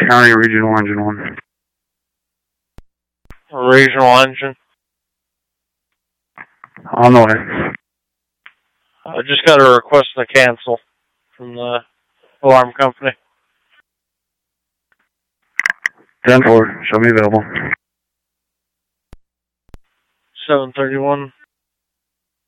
County Regional Engine 1. Regional engine. On the way. I just got a request to cancel from the alarm company. 10-4, show me available. 731.